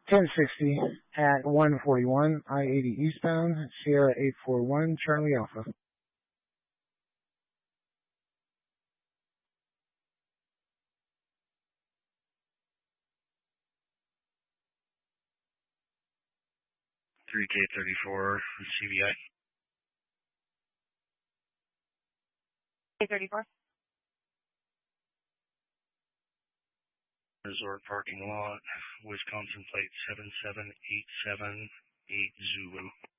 1060 at 141 I-80 eastbound, Sierra 841 Charlie Alpha. K34 CVI. K34. Resort parking lot, Wisconsin plate 77878 Zulu.